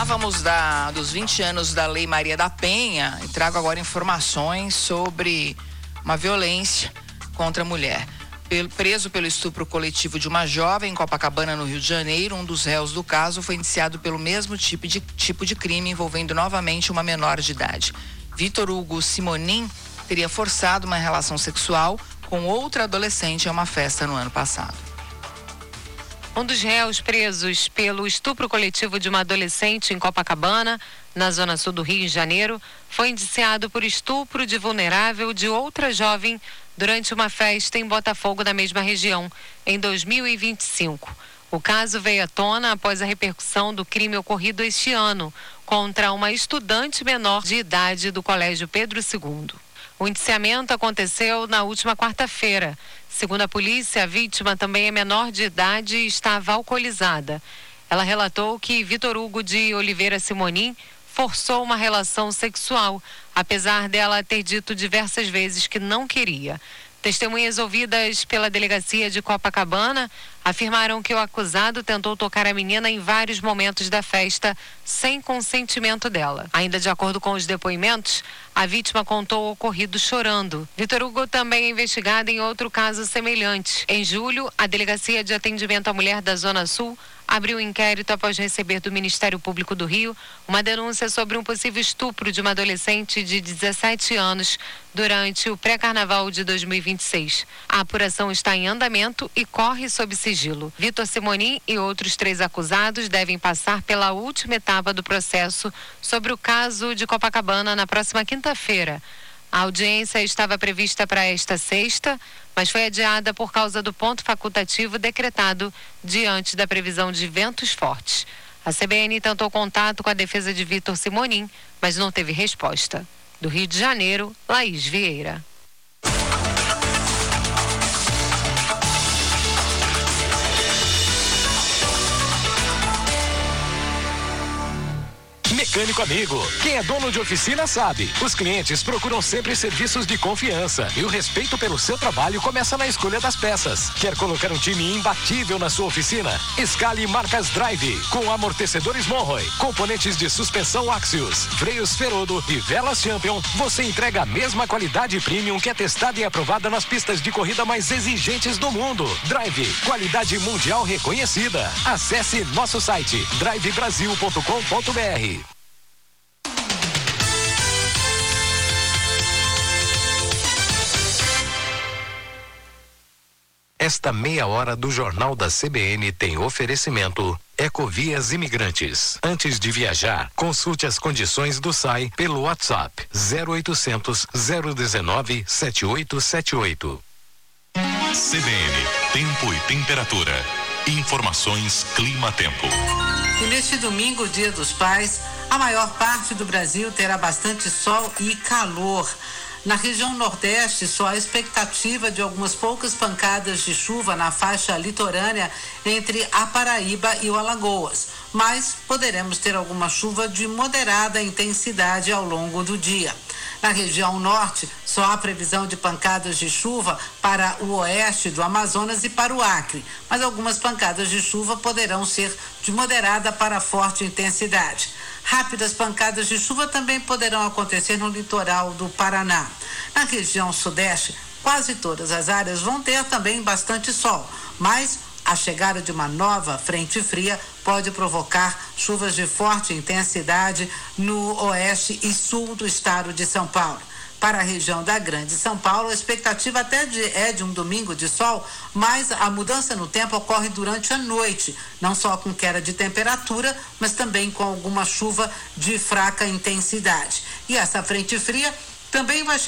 Falávamos dos 20 anos da Lei Maria da Penha e trago agora informações sobre uma violência contra a mulher. Preso pelo estupro coletivo de uma jovem em Copacabana, no Rio de Janeiro, um dos réus do caso foi indiciado pelo mesmo tipo de crime envolvendo novamente uma menor de idade. Vitor Hugo Simonin teria forçado uma relação sexual com outra adolescente em uma festa no ano passado. Um dos réus presos pelo estupro coletivo de uma adolescente em Copacabana, na zona sul do Rio de Janeiro, foi indiciado por estupro de vulnerável de outra jovem durante uma festa em Botafogo, na mesma região, em 2025. O caso veio à tona após a repercussão do crime ocorrido este ano contra uma estudante menor de idade do Colégio Pedro II. O indiciamento aconteceu na última quarta-feira. Segundo a polícia, a vítima também é menor de idade e estava alcoolizada. Ela relatou que Vitor Hugo de Oliveira Simonin forçou uma relação sexual, apesar dela ter dito diversas vezes que não queria. Testemunhas ouvidas pela delegacia de Copacabana afirmaram que o acusado tentou tocar a menina em vários momentos da festa sem consentimento dela. Ainda de acordo com os depoimentos, a vítima contou o ocorrido chorando. Vitor Hugo também é investigado em outro caso semelhante. Em julho, a Delegacia de Atendimento à Mulher da Zona Sul abriu um inquérito após receber do Ministério Público do Rio uma denúncia sobre um possível estupro de uma adolescente de 17 anos durante o pré-carnaval de 2026. A apuração está em andamento e corre sob sigilo. Vitor Simonin e outros 3 acusados devem passar pela última etapa do processo sobre o caso de Copacabana na próxima quinta-feira. A audiência estava prevista para esta sexta, mas foi adiada por causa do ponto facultativo decretado diante da previsão de ventos fortes. A CBN tentou contato com a defesa de Vitor Simonin, mas não teve resposta. Do Rio de Janeiro, Laís Vieira. Mecânico Amigo. Quem é dono de oficina sabe. Os clientes procuram sempre serviços de confiança e o respeito pelo seu trabalho começa na escolha das peças. Quer colocar um time imbatível na sua oficina? Escale marcas Drive, com amortecedores Monroe, componentes de suspensão Axios, freios Ferodo e velas Champion. Você entrega a mesma qualidade premium que é testada e aprovada nas pistas de corrida mais exigentes do mundo. Drive, qualidade mundial reconhecida. Acesse nosso site drivebrasil.com.br. Esta meia hora do Jornal da CBN tem oferecimento Ecovias Imigrantes. Antes de viajar, consulte as condições do SAI pelo WhatsApp 0800 019 7878. CBN, tempo e temperatura. Informações Clima-Tempo. E neste domingo, Dia dos Pais, a maior parte do Brasil terá bastante sol e calor. Na região Nordeste, só há expectativa de algumas poucas pancadas de chuva na faixa litorânea entre a Paraíba e o Alagoas, mas poderemos ter alguma chuva de moderada intensidade ao longo do dia. Na região Norte, só há previsão de pancadas de chuva para o oeste do Amazonas e para o Acre, mas algumas pancadas de chuva poderão ser de moderada para forte intensidade. Rápidas pancadas de chuva também poderão acontecer no litoral do Paraná. Na região Sudeste, quase todas as áreas vão ter também bastante sol, mas a chegada de uma nova frente fria pode provocar chuvas de forte intensidade no oeste e sul do estado de São Paulo. Para a região da Grande São Paulo, a expectativa até é de um domingo de sol, mas a mudança no tempo ocorre durante a noite, não só com queda de temperatura, mas também com alguma chuva de fraca intensidade. E essa frente fria também vai